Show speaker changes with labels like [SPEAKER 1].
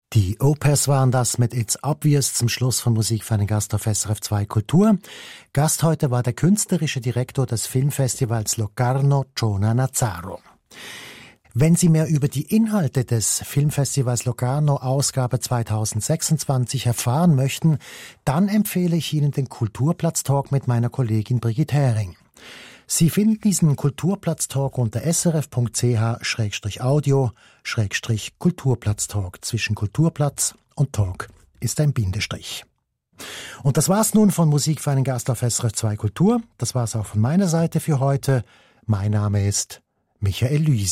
[SPEAKER 1] Die Opers waren das mit It's Obvious zum Schluss von Musik für einen Gast auf SRF 2 Kultur. Gast heute war der künstlerische Direktor des Filmfestivals Locarno, Jonah Nazzaro. Wenn Sie mehr über die Inhalte des Filmfestivals Locarno Ausgabe 2026 erfahren möchten, dann empfehle ich Ihnen den Kulturplatz-Talk mit meiner Kollegin Brigitte Hering. Sie finden diesen Kulturplatz-Talk unter srf.ch/audio/Kulturplatz-Talk. Zwischen Kulturplatz und Talk ist ein Bindestrich. Und das war's nun von Musik für einen Gast auf SRF 2 Kultur. Das war's auch von meiner Seite für heute. Mein Name ist Michael Lüsi.